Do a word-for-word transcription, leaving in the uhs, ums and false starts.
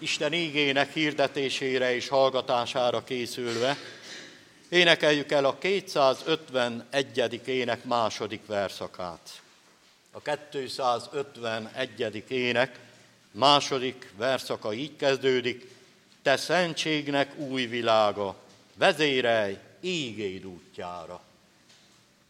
Isten ígének hirdetésére és hallgatására készülve énekeljük el a kétszázötvenegyedik ének második verszakát. A kétszázötvenegyedik ének második verszaka így kezdődik: Te szentségnek új világa, vezérelj ígéd útjára.